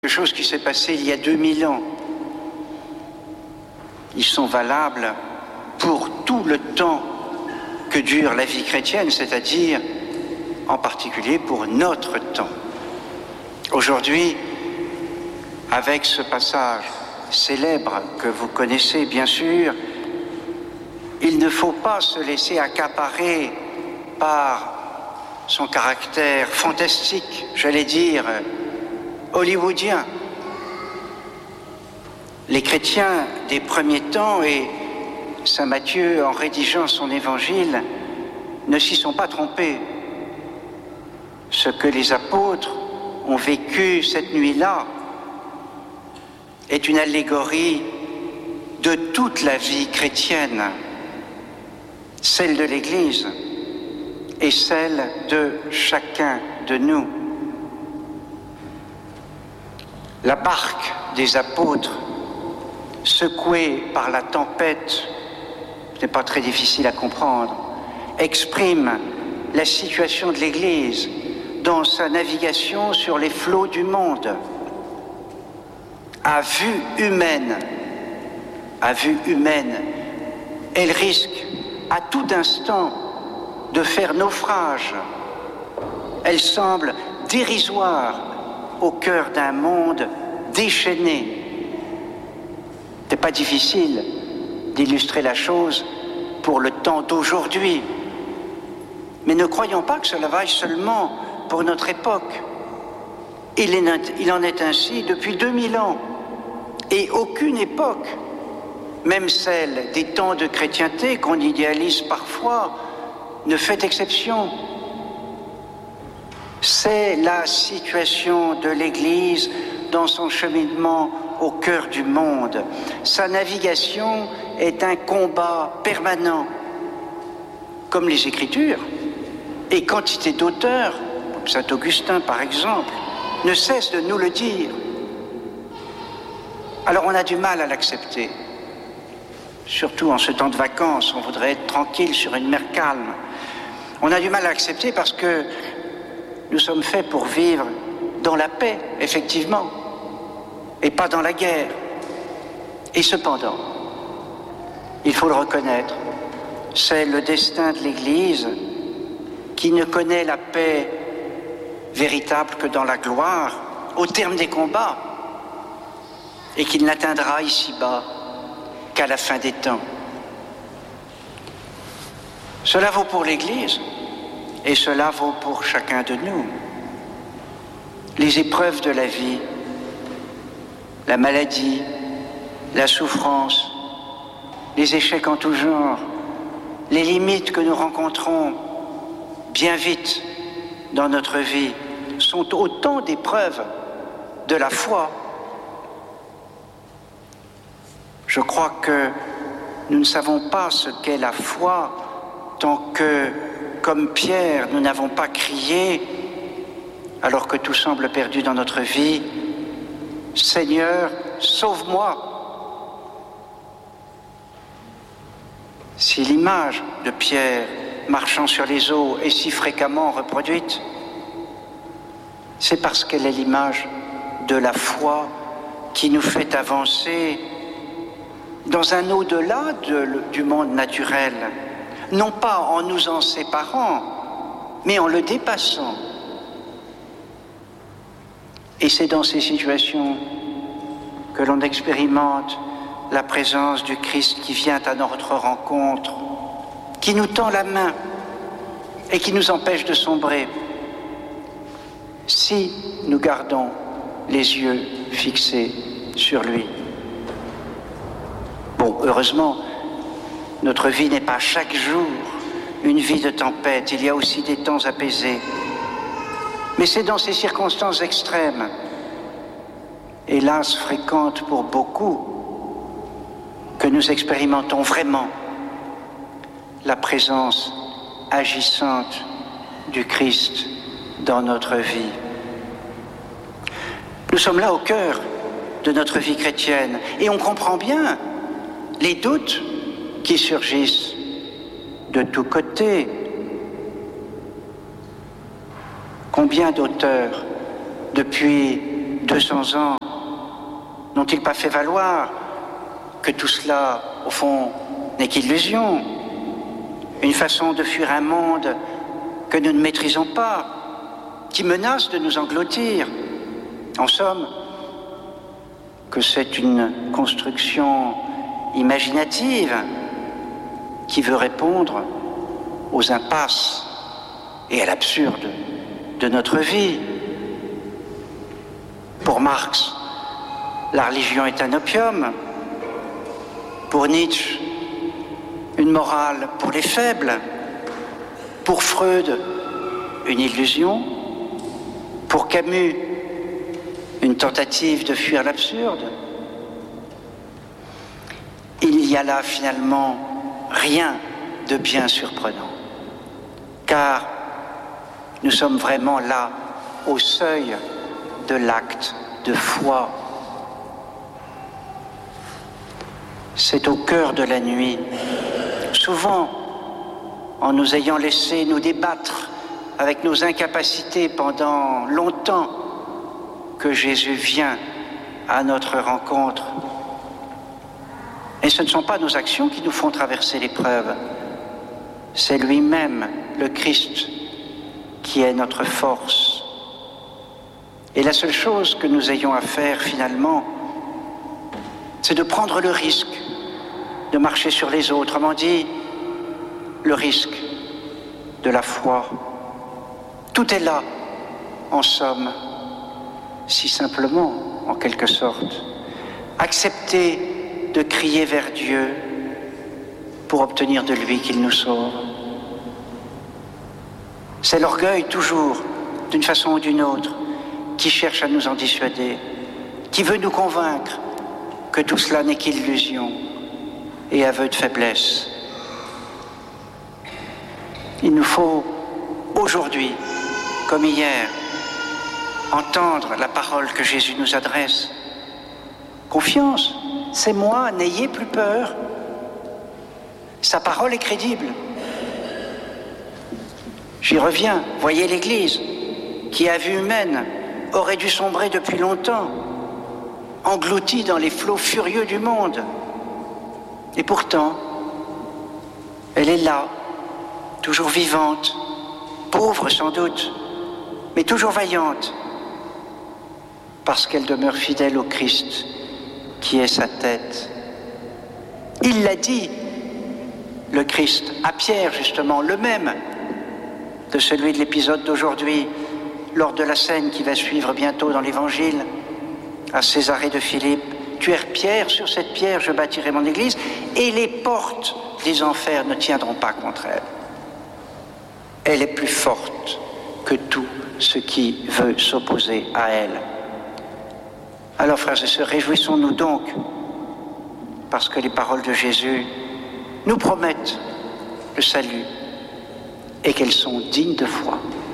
quelque chose qui s'est passé il y a 2000 ans. Ils sont valables pour tout le temps que dure la vie chrétienne, c'est-à-dire en particulier pour notre temps. Aujourd'hui, avec ce passage célèbre que vous connaissez bien sûr, il ne faut pas se laisser accaparer par son caractère fantastique, j'allais dire, hollywoodien. Les chrétiens des premiers temps, et saint Matthieu, en rédigeant son évangile, ne s'y sont pas trompés. Ce que les apôtres ont vécu cette nuit-là est une allégorie de toute la vie chrétienne, celle de l'Église et celle de chacun de nous. La barque des apôtres, secouée par la tempête, ce n'est pas très difficile à comprendre, exprime la situation de l'Église dans sa navigation sur les flots du monde. À vue humaine, elle risque à tout instant de faire naufrage. Elle semble dérisoire au cœur d'un monde déchaîné. Ce n'est pas difficile d'illustrer la chose pour le temps d'aujourd'hui. Mais ne croyons pas que cela vaille seulement pour notre époque. Il en est ainsi depuis 2000 ans. Et aucune époque, même celle des temps de chrétienté qu'on idéalise parfois, ne fait exception. C'est la situation de l'Église dans son cheminement au cœur du monde. Sa navigation est un combat permanent, comme les Écritures et quantité d'auteurs, comme saint Augustin par exemple, ne cessent de nous le dire. Alors on a du mal à l'accepter, surtout en ce temps de vacances, on voudrait être tranquille sur une mer calme. On a du mal à l'accepter parce que nous sommes faits pour vivre dans la paix, effectivement, et pas dans la guerre. Et cependant, il faut le reconnaître, c'est le destin de l'Église qui ne connaît la paix véritable que dans la gloire, au terme des combats, et qu'il n'atteindra ici-bas qu'à la fin des temps. Cela vaut pour l'Église, et cela vaut pour chacun de nous. Les épreuves de la vie, la maladie, la souffrance, les échecs en tout genre, les limites que nous rencontrons bien vite dans notre vie sont autant d'épreuves de la foi. Je crois que nous ne savons pas ce qu'est la foi tant que, comme Pierre, nous n'avons pas crié, alors que tout semble perdu dans notre vie, « Seigneur, sauve-moi !» Si l'image de Pierre marchant sur les eaux est si fréquemment reproduite, c'est parce qu'elle est l'image de la foi qui nous fait avancer dans un au-delà du monde naturel, non pas en nous en séparant, mais en le dépassant. Et c'est dans ces situations que l'on expérimente la présence du Christ qui vient à notre rencontre, qui nous tend la main et qui nous empêche de sombrer, si nous gardons les yeux fixés sur lui. Bon, heureusement, notre vie n'est pas chaque jour une vie de tempête, il y a aussi des temps apaisés. Mais c'est dans ces circonstances extrêmes, hélas fréquentes pour beaucoup, que nous expérimentons vraiment la présence agissante du Christ dans notre vie. Nous sommes là au cœur de notre vie chrétienne et on comprend bien les doutes qui surgissent de tous côtés. Combien d'auteurs, depuis 200 ans, n'ont-ils pas fait valoir que tout cela, au fond, n'est qu'illusion, une façon de fuir un monde que nous ne maîtrisons pas, qui menace de nous engloutir? En somme, que c'est une construction imaginative qui veut répondre aux impasses et à l'absurde de notre vie. Pour Marx, la religion est un opium. Pour Nietzsche, une morale pour les faibles. Pour Freud, une illusion. Pour Camus, une tentative de fuir l'absurde. Il n'y a là finalement rien de bien surprenant, car nous sommes vraiment là au seuil de l'acte de foi. C'est au cœur de la nuit, souvent en nous ayant laissé nous débattre avec nos incapacités pendant longtemps, que Jésus vient à notre rencontre. Et ce ne sont pas nos actions qui nous font traverser l'épreuve, c'est lui-même, le Christ, qui est notre force. Et la seule chose que nous ayons à faire finalement, c'est de prendre le risque de marcher sur les eaux, autrement dit, le risque de la foi. Tout est là, en somme, si simplement, en quelque sorte. Accepter de crier vers Dieu pour obtenir de lui qu'il nous sauve. C'est l'orgueil toujours, d'une façon ou d'une autre, qui cherche à nous en dissuader, qui veut nous convaincre que tout cela n'est qu'illusion et aveu de faiblesse. Il nous faut aujourd'hui, comme hier, entendre la parole que Jésus nous adresse. Confiance, c'est moi, n'ayez plus peur. Sa parole est crédible. J'y reviens, voyez l'Église, qui à vue humaine aurait dû sombrer depuis longtemps, engloutie dans les flots furieux du monde. Et pourtant, elle est là, toujours vivante, pauvre sans doute, mais toujours vaillante, parce qu'elle demeure fidèle au Christ, qui est sa tête. Il l'a dit, le Christ, à Pierre justement, le même de celui de l'épisode d'aujourd'hui, lors de la scène qui va suivre bientôt dans l'Évangile, à Césarée de Philippe. Tu es Pierre, sur cette pierre je bâtirai mon église, et les portes des enfers ne tiendront pas contre elle. Elle est plus forte que tout ce qui veut s'opposer à elle. Alors, frères et sœurs, réjouissons-nous donc, parce que les paroles de Jésus nous promettent le salut et qu'elles sont dignes de foi.